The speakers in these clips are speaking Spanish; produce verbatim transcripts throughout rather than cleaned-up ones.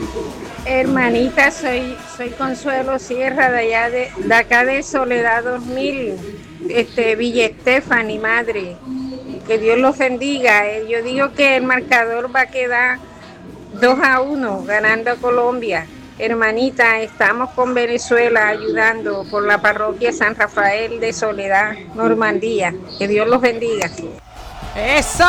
Hermanita, soy, soy Consuelo Sierra de allá de, de acá de Soledad dos mil, este, Villa Estefani, madre. Que Dios los bendiga. Eh, Yo digo que el marcador va a quedar dos a uno ganando a Colombia. Hermanita, estamos con Venezuela ayudando por la parroquia San Rafael de Soledad, Normandía. Que Dios los bendiga. ¡Eso!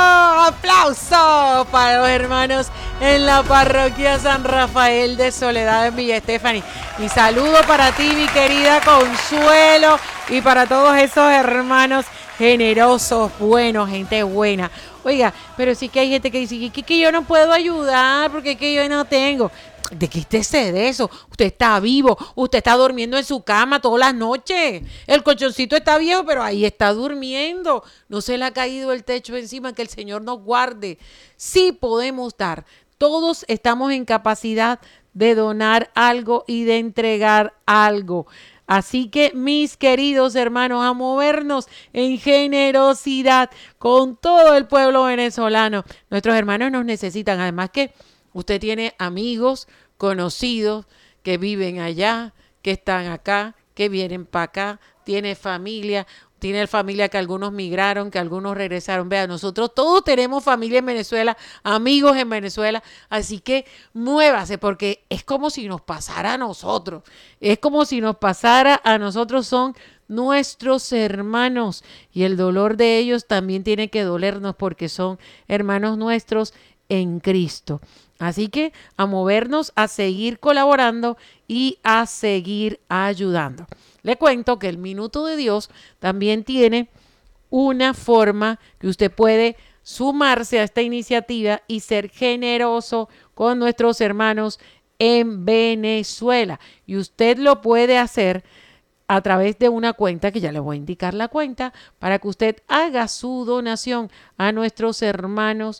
¡Aplauso para los hermanos en la parroquia San Rafael de Soledad en Villa Estefani! Mi saludo para ti, mi querida Consuelo, y para todos esos hermanos generosos, buenos, gente buena. Oiga, pero sí que hay gente que dice que, que yo no puedo ayudar porque que yo no tengo. ¿De qué usted se de eso? Usted está vivo, usted está durmiendo en su cama todas las noches. El colchoncito está viejo, pero ahí está durmiendo. No se le ha caído el techo encima, que el Señor nos guarde. Sí podemos dar. Todos estamos en capacidad de donar algo y de entregar algo. Así que, mis queridos hermanos, a movernos en generosidad con todo el pueblo venezolano. Nuestros hermanos nos necesitan. Además que usted tiene amigos, conocidos que viven allá, que están acá, que vienen para acá, tiene familia, tiene familia que algunos migraron, que algunos regresaron. Vea, nosotros todos tenemos familia en Venezuela, amigos en Venezuela, así que muévase porque es como si nos pasara a nosotros, es como si nos pasara a nosotros, son nuestros hermanos y el dolor de ellos también tiene que dolernos porque son hermanos nuestros en Cristo. Así que a movernos, a seguir colaborando y a seguir ayudando. Le cuento que el Minuto de Dios también tiene una forma que usted puede sumarse a esta iniciativa y ser generoso con nuestros hermanos en Venezuela. Y usted lo puede hacer a través de una cuenta, que ya le voy a indicar la cuenta, para que usted haga su donación a nuestros hermanos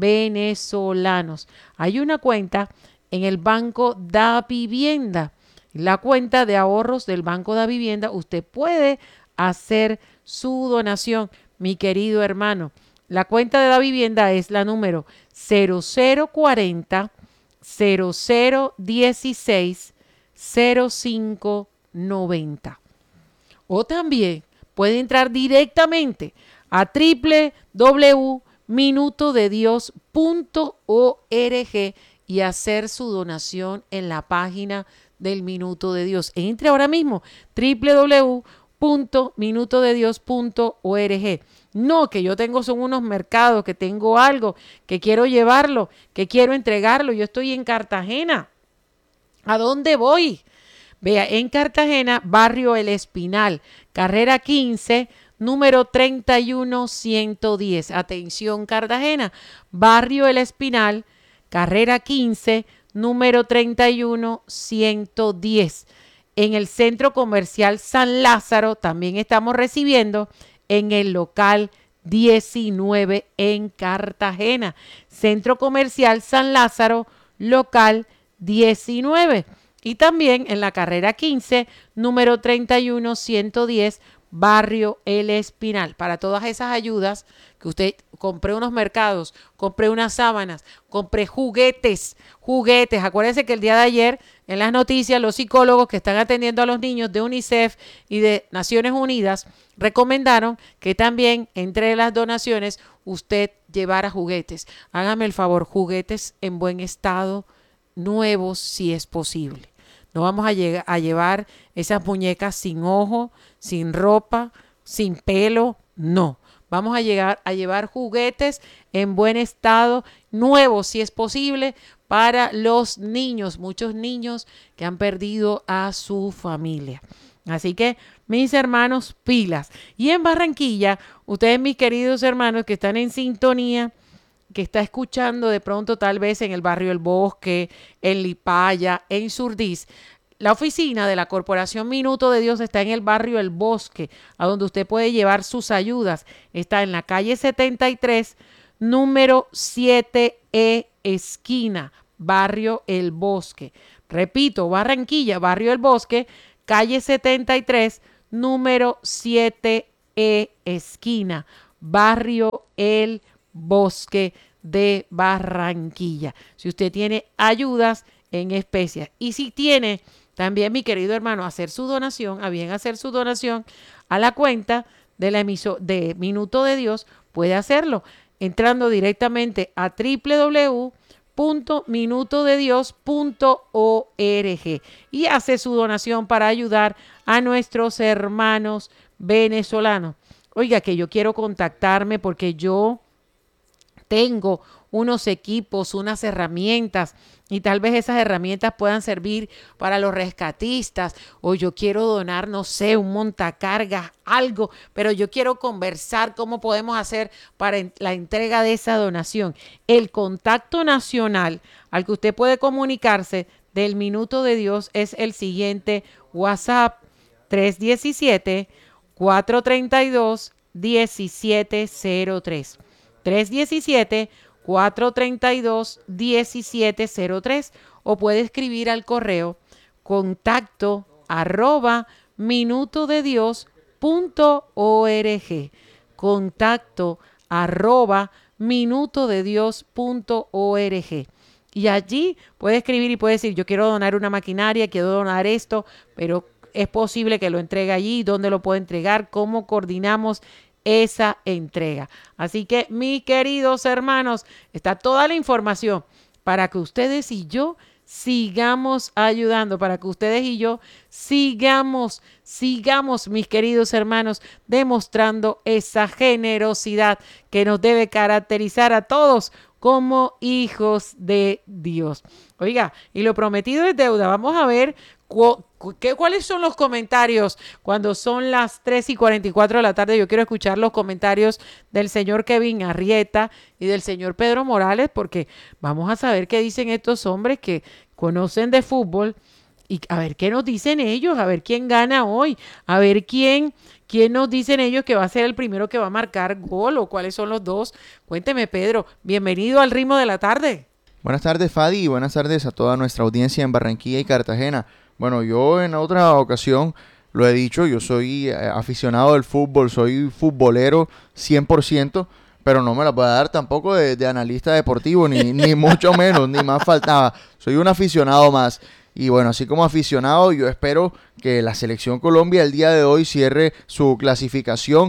venezolanos. Hay una cuenta en el Banco Da Vivienda, la cuenta de ahorros del Banco Da Vivienda. Usted puede hacer su donación, mi querido hermano. La cuenta de Da Vivienda es la número cero cero cuarenta cero cero dieciséis cero cinco noventa. O también puede entrar directamente a doble u doble u doble u punto minuto de dios punto org y hacer su donación en la página del Minuto de Dios. Entre ahora mismo, doble u doble u doble u punto minuto de dios punto org. No, que yo tengo son unos mercados, que tengo algo, que quiero llevarlo, que quiero entregarlo. Yo estoy en Cartagena. ¿A dónde voy? Vea, en Cartagena, barrio El Espinal, carrera quince, número treinta y uno ciento diez. Atención, Cartagena, barrio El Espinal, carrera quince, número treinta y uno ciento diez. En el Centro Comercial San Lázaro también estamos recibiendo en el local diecinueve en Cartagena. Centro Comercial San Lázaro, local diecinueve. Y también en la carrera quince, número treinta y uno ciento diez, barrio El Espinal. Para todas esas ayudas, que usted compré unos mercados, compré unas sábanas, compré juguetes, juguetes. Acuérdense que el día de ayer en las noticias los psicólogos que están atendiendo a los niños de UNICEF y de Naciones Unidas recomendaron que también entre las donaciones usted llevara juguetes. Hágame el favor, juguetes en buen estado, nuevos si es posible. No vamos a, lleg- a llevar esas muñecas sin ojo, sin ropa, sin pelo, no. Vamos a, llegar, a llevar juguetes en buen estado, nuevos si es posible, para los niños, muchos niños que han perdido a su familia. Así que, mis hermanos, pilas. Y en Barranquilla, ustedes, mis queridos hermanos que están en sintonía, que está escuchando de pronto tal vez en el barrio El Bosque, en Lipaya, en Surdís. La oficina de la Corporación Minuto de Dios está en el barrio El Bosque, a donde usted puede llevar sus ayudas. Está en la calle setenta y tres, número siete E, esquina, barrio El Bosque. Repito, Barranquilla, barrio El Bosque, calle setenta y tres, número siete E, esquina, barrio El Bosque de Barranquilla. Si usted tiene ayudas en especie y si tiene también, mi querido hermano, hacer su donación, a bien hacer su donación a la cuenta de la emisora de Minuto de Dios, puede hacerlo entrando directamente a doble u doble u doble u punto minuto de dios punto org y hace su donación para ayudar a nuestros hermanos venezolanos. Oiga, que yo quiero contactarme porque yo tengo unos equipos, unas herramientas y tal vez esas herramientas puedan servir para los rescatistas o yo quiero donar, no sé, un montacargas, algo, pero yo quiero conversar cómo podemos hacer para la entrega de esa donación. El contacto nacional al que usted puede comunicarse del Minuto de Dios es el siguiente: WhatsApp tres uno siete, cuatro tres dos, uno siete cero tres. tres uno siete, cuatro tres dos, uno siete cero tres o puede escribir al correo contacto arroba minuto de dios punto org, contacto arroba minuto de dios punto org. Y allí puede escribir y puede decir, yo quiero donar una maquinaria, quiero donar esto, pero es posible que lo entregue allí, dónde lo puedo entregar, cómo coordinamos esa entrega. Así que, mis queridos hermanos, está toda la información para que ustedes y yo sigamos ayudando, para que ustedes y yo sigamos, sigamos, mis queridos hermanos, demostrando esa generosidad que nos debe caracterizar a todos como hijos de Dios. Oiga, y lo prometido es deuda. Vamos a ver cu- cu- qué, cuáles son los comentarios cuando son las tres y cuarenta y cuatro de la tarde. Yo quiero escuchar los comentarios del señor Kevin Arrieta y del señor Pedro Morales, porque vamos a saber qué dicen estos hombres que conocen de fútbol y a ver qué nos dicen ellos, a ver quién gana hoy, a ver quién... ¿Quién nos dicen ellos que va a ser el primero que va a marcar gol o cuáles son los dos? Cuénteme, Pedro. Bienvenido al Ritmo de la Tarde. Buenas tardes, Fadi, y buenas tardes a toda nuestra audiencia en Barranquilla y Cartagena. Bueno, yo en otra ocasión lo he dicho, yo soy eh, aficionado del fútbol, soy futbolero cien por ciento, pero no me la puedo dar tampoco de, de analista deportivo, ni, ni mucho menos, ni más faltaba. Soy un aficionado más. Y bueno, así como aficionado, yo espero que la Selección Colombia el día de hoy cierre su clasificación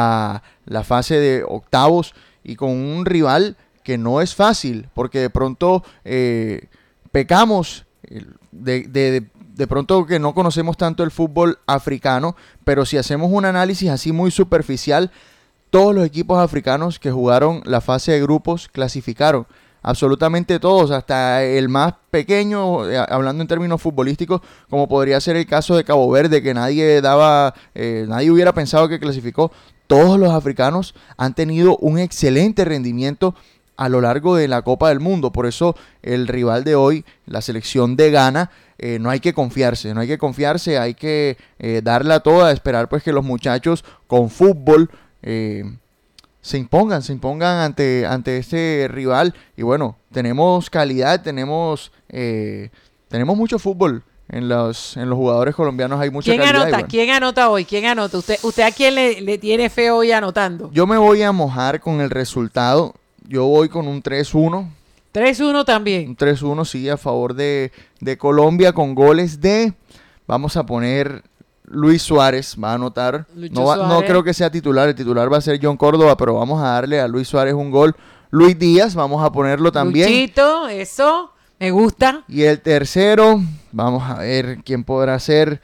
a la fase de octavos y con un rival que no es fácil, porque de pronto eh, pecamos de, de, de pronto que no conocemos tanto el fútbol africano, pero si hacemos un análisis así muy superficial, todos los equipos africanos que jugaron la fase de grupos clasificaron. Absolutamente todos, hasta el más pequeño, eh, hablando en términos futbolísticos, como podría ser el caso de Cabo Verde, que nadie daba, eh, nadie hubiera pensado que clasificó. Todos los africanos han tenido un excelente rendimiento a lo largo de la Copa del Mundo. Por eso el rival de hoy, la selección de Ghana, eh, no hay que confiarse, no hay que confiarse, hay que eh, darla toda, esperar pues que los muchachos con fútbol eh, se impongan, se impongan ante, ante este rival. Y bueno, tenemos calidad, tenemos eh, tenemos mucho fútbol en los, en los jugadores colombianos, hay mucha ¿Quién calidad. anota? Bueno, ¿Quién anota hoy? ¿Quién anota? ¿Usted, usted a quién le, le tiene fe hoy anotando? yo me voy a mojar con el resultado. Yo voy con un tres uno. tres uno también. Un tres uno, sí, a favor de, de Colombia, con goles de, vamos a poner, Luis Suárez va a anotar. No, va, no creo que sea titular, el titular va a ser John Córdoba, pero vamos a darle a Luis Suárez un gol. Luis Díaz, vamos a ponerlo también. Luchito, eso, me gusta. Y el tercero, vamos a ver quién podrá ser.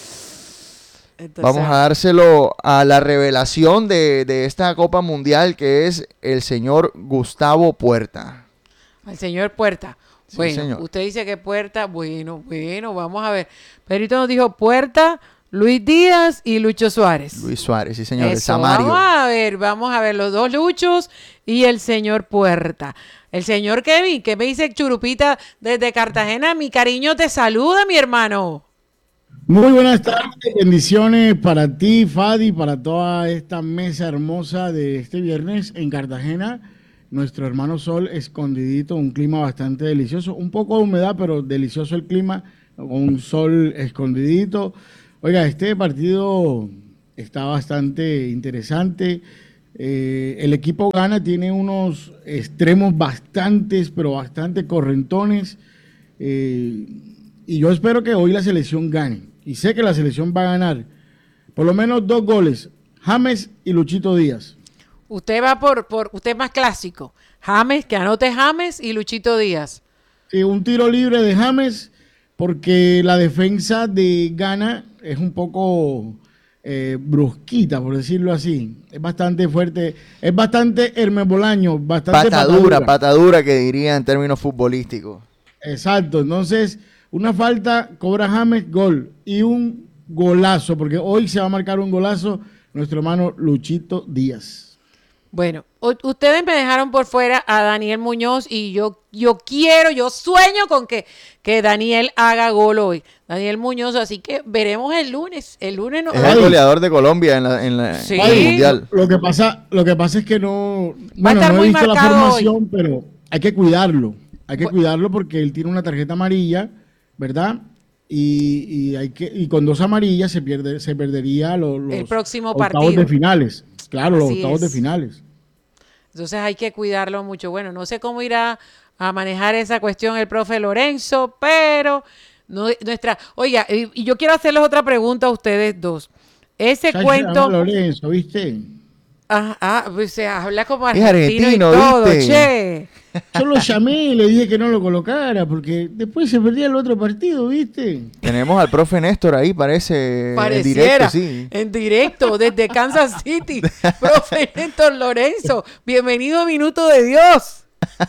Entonces, vamos a dárselo a la revelación de, de esta Copa Mundial, que es el señor Gustavo Puerta. Al señor Puerta. Sí, bueno, señor. Usted dice que Puerta, bueno, bueno, vamos a ver. Pedrito nos dijo Puerta, Luis Díaz y Lucho Suárez. Luis Suárez, sí señor, el Eso, Samario. Vamos a ver, vamos a ver los dos Luchos y el señor Puerta. El señor Kevin, ¿qué me dice Churupita desde Cartagena? Mi cariño te saluda, mi hermano. Muy buenas tardes, bendiciones para ti, Fadi, para toda esta mesa hermosa de este viernes en Cartagena. Nuestro hermano Sol escondidito, un clima bastante delicioso, un poco de humedad, pero delicioso el clima, con un sol escondidito. Oiga, este partido está bastante interesante. Eh, el equipo Ghana tiene unos extremos bastantes, pero bastante correntones. Eh, y yo espero que hoy la selección gane. Y sé que la selección va a ganar. Por lo menos dos goles. James y Luchito Díaz. Usted va por, por usted es más clásico. James, que anote James y Luchito Díaz. Sí, un tiro libre de James, porque la defensa de Ghana es un poco eh, brusquita, por decirlo así. Es bastante fuerte, es bastante Hermes Bolaño, bastante Patadura, patadura que diría en términos futbolísticos. Exacto, entonces una falta, cobra James, gol. Y un golazo, porque hoy se va a marcar un golazo nuestro hermano Luchito Díaz. Bueno, ustedes me dejaron por fuera a Daniel Muñoz y yo, yo quiero, yo sueño con que, que Daniel haga gol hoy. Daniel Muñoz, así que veremos el lunes. El lunes no. Es el goleador de Colombia en, la, en, la, Sí. en el Mundial. Lo que pasa, lo que pasa es que no, Va a bueno, estar no he muy visto la marcado formación, hoy. pero hay que cuidarlo. Hay que Bu- cuidarlo porque él tiene una tarjeta amarilla, ¿verdad? Y, y hay que y con dos amarillas se pierde, se perdería lo- los, El próximo octavos partido. de finales. Claro, los Así octavos de es. finales. Entonces hay que cuidarlo mucho. Bueno, no sé cómo irá a manejar esa cuestión el profe Lorenzo, pero no, nuestra... Oiga, y, y yo quiero hacerles otra pregunta a ustedes dos. Ese Chacho, cuento... llama a Lorenzo, ¿viste? Ah, ah, pues se habla como Es argentino, argentino, y todo, ¿viste? che. Yo lo llamé y le dije que no lo colocara porque después se perdía el otro partido, ¿viste? Tenemos al profe Néstor ahí, parece en Pareciera, directo, sí. en directo, desde Kansas City. Profe Néstor Lorenzo, bienvenido a Minuto de Dios.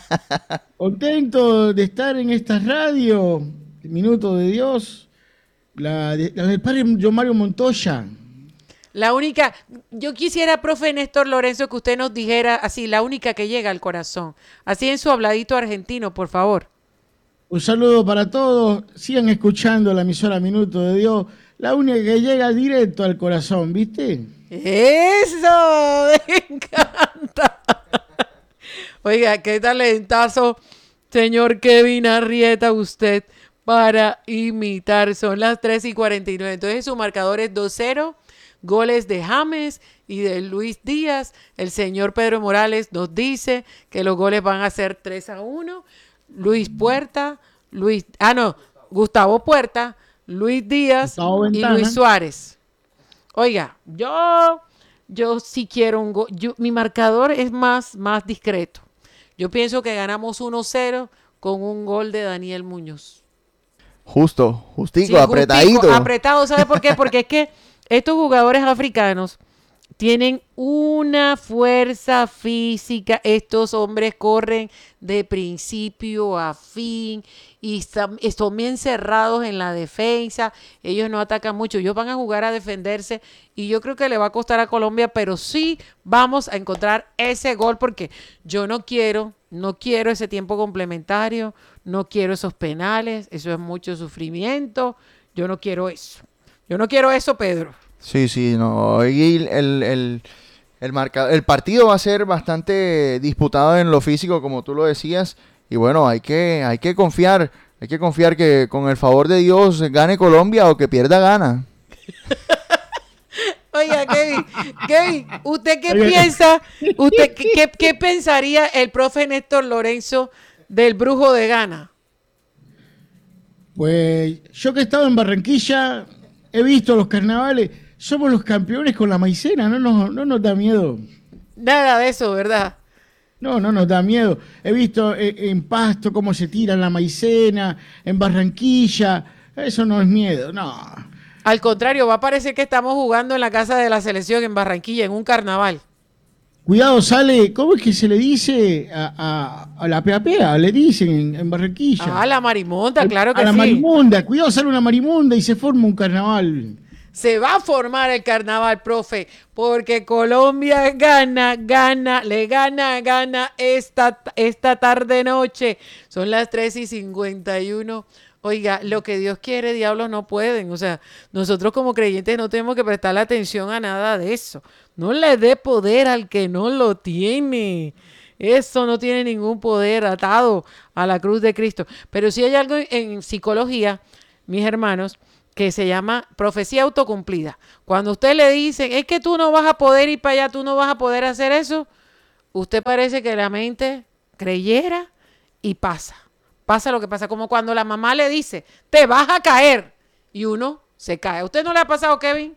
Contento de estar en esta radio, Minuto de Dios, la, de- la del padre John Mario Montoya. La única, yo quisiera, profe Néstor Lorenzo, que usted nos dijera así, la única que llega al corazón. Así en su habladito argentino, por favor. Un saludo para todos, sigan escuchando la emisora Minuto de Dios, la única que llega directo al corazón, ¿viste? ¡Eso! ¡Me encanta! Oiga, qué talentazo, señor Kevin Arrieta, usted para imitar. Son las tres y cuarenta y nueve. Entonces su marcador es dos cero. Goles de James y de Luis Díaz. El señor Pedro Morales nos dice que los goles van a ser tres a uno. Luis Puerta, Luis, ah no, Gustavo Puerta, Luis Díaz Gustavo y Ventana. Luis Suárez. Oiga, yo, yo sí quiero un gol. Yo- mi marcador es más, más discreto. Yo pienso que ganamos uno cero con un gol de Daniel Muñoz. Justo, justico, Sí, apretadito. justico, apretado, ¿sabe por qué? Porque es que estos jugadores africanos tienen una fuerza física. Estos hombres corren de principio a fin y están, están bien cerrados en la defensa. Ellos no atacan mucho. Ellos van a jugar a defenderse y yo creo que le va a costar a Colombia, pero sí vamos a encontrar ese gol porque yo no quiero, no quiero ese tiempo complementario, no quiero esos penales, eso es mucho sufrimiento. Yo no quiero eso. Yo no quiero eso, Pedro. Sí, sí, no. Hoy el, el, el, el, marca- el partido va a ser bastante disputado en lo físico, como tú lo decías. Y bueno, hay que, hay que confiar. Hay que confiar que con el favor de Dios gane Colombia o que pierda gana. Oiga, Kevin, Kevin, ¿usted qué Oiga. piensa? ¿Usted qué, qué- qué pensaría el profe Néstor Lorenzo del Brujo de Ghana? Pues yo que he estado en Barranquilla, he visto los carnavales, somos los campeones con la maicena, no nos, no nos da miedo. Nada de eso, ¿verdad? No, no nos da miedo. He visto eh, en Pasto cómo se tiran la maicena, en Barranquilla, eso no es miedo, no. Al contrario, va a parecer que estamos jugando en la casa de la selección en Barranquilla, en un carnaval. Cuidado, sale, ¿cómo es que se le dice a, a- a la pea-pea? Le dicen en, en Barranquilla. Ah, la marimonda, claro que a la sí. marimonda, cuidado, sale una marimonda y se forma un carnaval. Se va a formar el carnaval, profe, porque Colombia gana, gana, le gana, gana esta, esta tarde noche. Son las tres y cincuenta y uno. Oiga, lo que Dios quiere, diablos no pueden. O sea, nosotros como creyentes no tenemos que prestarle atención a nada de eso. No le dé poder al que no lo tiene. Eso no tiene ningún poder atado a la cruz de Cristo. Pero sí hay algo en psicología, mis hermanos, que se llama profecía autocumplida. Cuando usted le dice, es que tú no vas a poder ir para allá, tú no vas a poder hacer eso, usted parece que la mente creyera y pasa. Pasa lo que pasa, como cuando la mamá le dice, te vas a caer, y uno se cae. ¿A usted no le ha pasado, Kevin?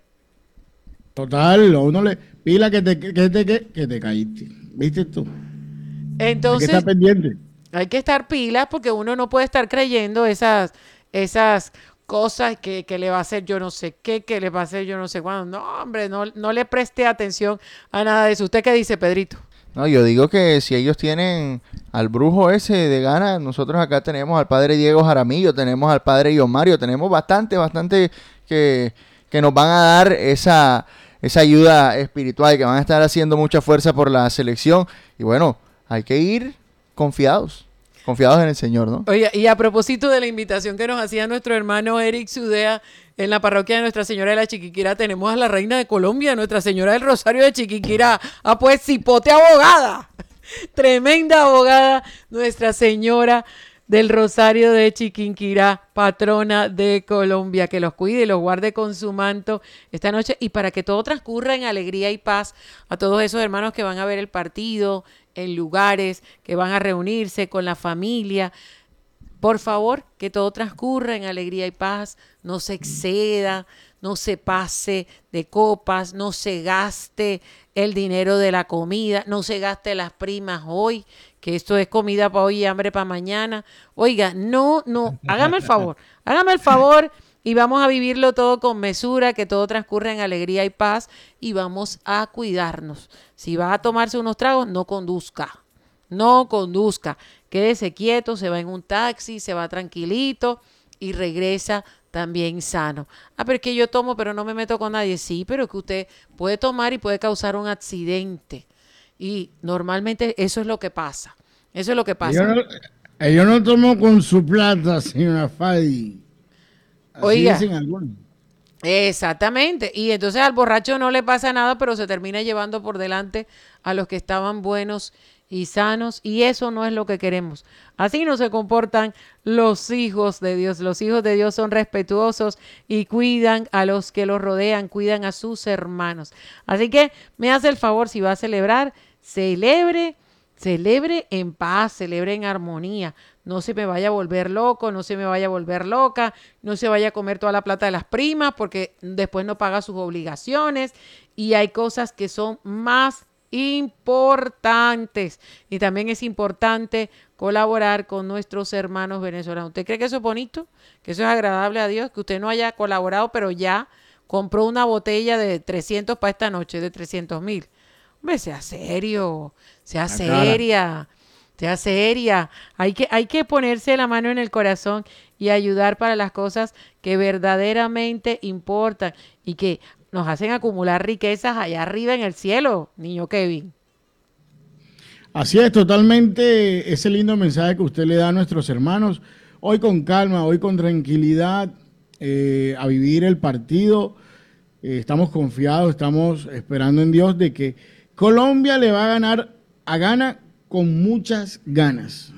Total, a uno le pila que te, que te, que, que te caíste. ¿Viste tú? Entonces, hay que estar pendiente. Hay que estar pilas porque uno no puede estar creyendo esas, esas cosas que, que le va a hacer yo no sé qué, que le va a hacer yo no sé cuándo. No, hombre, no, no le preste atención a nada de eso. ¿Usted qué dice, Pedrito? No, yo digo que si ellos tienen al brujo ese de gana, nosotros acá tenemos al padre Diego Jaramillo, tenemos al padre Ion Mario, tenemos bastante, bastante que, que nos van a dar esa, esa ayuda espiritual, que van a estar haciendo mucha fuerza por la selección. Y bueno, hay que ir confiados, confiados en el Señor, ¿no? Oye, y a propósito de la invitación que nos hacía nuestro hermano Eric Sudea, en la parroquia de Nuestra Señora de la Chiquiquirá tenemos a la reina de Colombia, Nuestra Señora del Rosario de Chiquiquirá. Ah, pues, cipote abogada. Tremenda abogada, Nuestra Señora del Rosario de Chiquinquirá, patrona de Colombia. Que los cuide y los guarde con su manto esta noche. Y para que todo transcurra en alegría y paz, a todos esos hermanos que van a ver el partido en lugares, que van a reunirse con la familia, por favor, que todo transcurra en alegría y paz, no se exceda, no se pase de copas, no se gaste el dinero de la comida, no se gaste las primas hoy, que esto es comida para hoy y hambre para mañana. Oiga, no, no, hágame el favor, hágame el favor y vamos a vivirlo todo con mesura, que todo transcurra en alegría y paz y vamos a cuidarnos. Si va a tomarse unos tragos, no conduzca, no conduzca. Quédese quieto, se va en un taxi, se va tranquilito y regresa también sano. Ah, pero es que yo tomo, pero no me meto con nadie. Sí, pero que usted puede tomar y puede causar un accidente. Y normalmente eso es lo que pasa. Eso es lo que pasa. Yo no, yo no tomo con su plata, señora Fadi. Así Oiga. dicen algunos. Exactamente. Y entonces al borracho no le pasa nada, pero se termina llevando por delante a los que estaban buenos y sanos, y eso no es lo que queremos. Así no se comportan los hijos de Dios. Los hijos de Dios son respetuosos y cuidan a los que los rodean, cuidan a sus hermanos. Así que me hace el favor, si va a celebrar, celebre, celebre en paz, celebre en armonía. No se me vaya a volver loco, no se me vaya a volver loca, no se vaya a comer toda la plata de las primas porque después no paga sus obligaciones, y hay cosas que son más importantes, y también es importante colaborar con nuestros hermanos venezolanos. ¿Usted cree que eso es bonito? ¿Que eso es agradable a Dios? Que usted no haya colaborado, pero ya compró una botella de trescientos para esta noche, de trescientos mil. Hombre, sea serio, sea seria, sea seria. Hay que, hay que ponerse la mano en el corazón y ayudar para las cosas que verdaderamente importan y que nos hacen acumular riquezas allá arriba en el cielo, niño Kevin. Así es, totalmente ese lindo mensaje que usted le da a nuestros hermanos. Hoy con calma, hoy con tranquilidad, eh, a vivir el partido. Eh, estamos confiados, estamos esperando en Dios de que Colombia le va a ganar a Ghana con muchas ganas.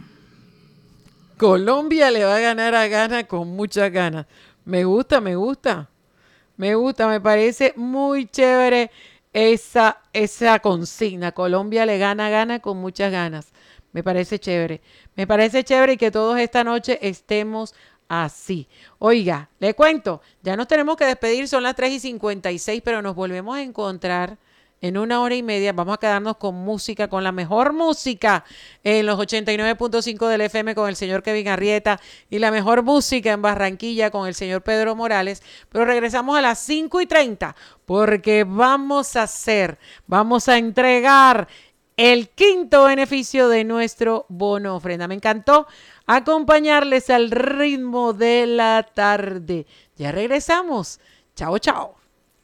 Colombia le va a ganar a Ghana con muchas ganas. Me gusta, me gusta. Me gusta, me parece muy chévere esa, esa consigna. Colombia le gana, gana con muchas ganas. Me parece chévere. Me parece chévere y que todos esta noche estemos así. Oiga, le cuento, ya nos tenemos que despedir, son las tres y cincuenta y seis, pero nos volvemos a encontrar en una hora y media. Vamos a quedarnos con música, con la mejor música en los ochenta y nueve punto cinco del F M con el señor Kevin Arrieta y la mejor música en Barranquilla con el señor Pedro Morales. Pero regresamos a las cinco y treinta porque vamos a hacer, vamos a entregar el quinto beneficio de nuestro bono ofrenda. Me encantó acompañarles al ritmo de la tarde. Ya regresamos. Chao, chao.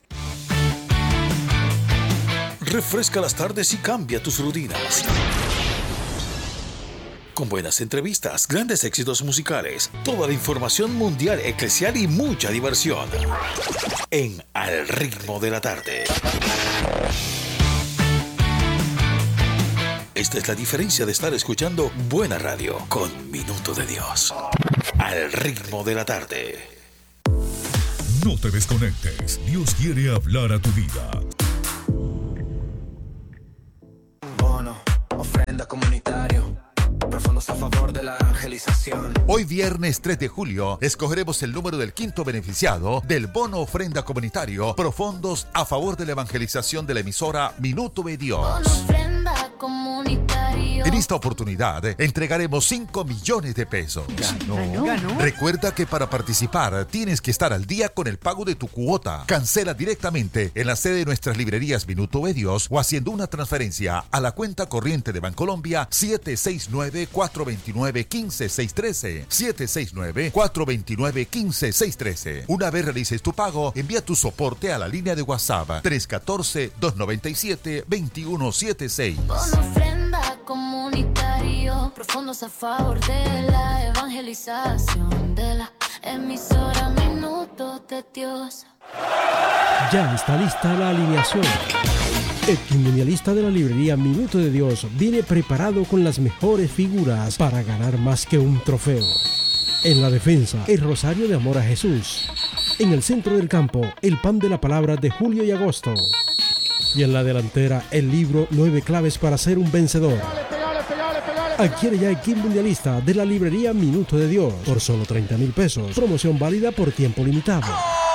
Refresca las tardes y cambia tus rutinas. Con buenas entrevistas, grandes éxitos musicales, toda la información mundial, eclesial y mucha diversión. En Al Ritmo de la Tarde. Esta es la diferencia de estar escuchando buena radio con Minuto de Dios. Al Ritmo de la Tarde. No te desconectes. Dios quiere hablar a tu vida. Bono, ofrenda comunitario. Profundos a favor de la evangelización. Hoy viernes tres de julio escogeremos el número del quinto beneficiado del bono ofrenda comunitario Profundos a favor de la evangelización de la emisora Minuto de Dios. Bono ofrenda comunitario. En esta oportunidad entregaremos cinco millones de pesos. Ganó. Ganó. Recuerda que para participar tienes que estar al día con el pago de tu cuota. Cancela directamente en la sede de nuestras librerías Minuto de Dios o haciendo una transferencia a la cuenta corriente de Bancolombia siete seis nueve, cuatro dos nueve, uno cinco seis uno tres. siete seis nueve, cuatro dos nueve, uno cinco seis uno tres. Una vez realices tu pago, envía tu soporte a la línea de WhatsApp tres uno cuatro, dos nueve siete, dos uno siete seis. Bono ofrenda comunitario. Profundos a favor de la evangelización de la emisora Minuto de Dios. Ya está lista la alineación. El quinmunialista de la librería Minuto de Dios viene preparado con las mejores figuras para ganar más que un trofeo. En la defensa, el Rosario de Amor a Jesús. En el centro del campo, el Pan de la Palabra de Julio y Agosto. Y en la delantera, el libro Nueve Claves para Ser un Vencedor. Adquiere ya el kit mundialista de la librería Minuto de Dios por solo treinta mil pesos. Promoción válida por tiempo limitado.